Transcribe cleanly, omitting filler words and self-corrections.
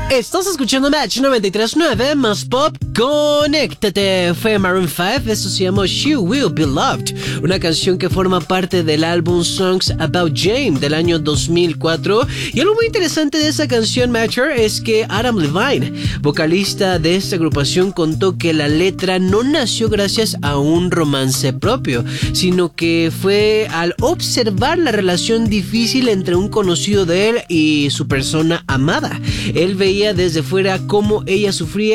Estás escuchando Match 93.9 más pop. Conéctate. Fue Maroon 5. Esto se llama She Will Be Loved, una canción que forma parte del álbum Songs About Jane del año 2004. Y algo muy interesante de esa canción, Matcher, es que Adam Levine, vocalista de esta agrupación, contó que la letra no nació gracias a un romance propio, sino que fue al observar la relación difícil entre un conocido de él y su persona amada. Él veía desde fuera cómo ella sufría